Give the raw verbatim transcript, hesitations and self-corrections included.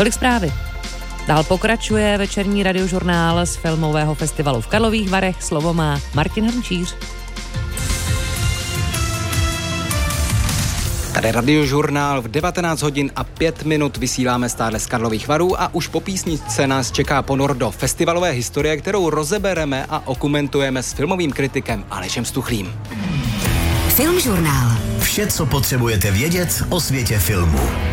Tolik zprávy. Dál pokračuje večerní radiožurnál z filmového festivalu v Karlových Varech. Slovo má Martin Hrnčíř. Tady radiožurnál v devatenáct hodin a pět minut vysíláme stále z Karlových Varů a už po písničce nás čeká ponor do festivalové historie, kterou rozebereme a okomentujeme s filmovým kritikem Alešem Stuchlým. Filmžurnál. Vše, co potřebujete vědět o světě filmu.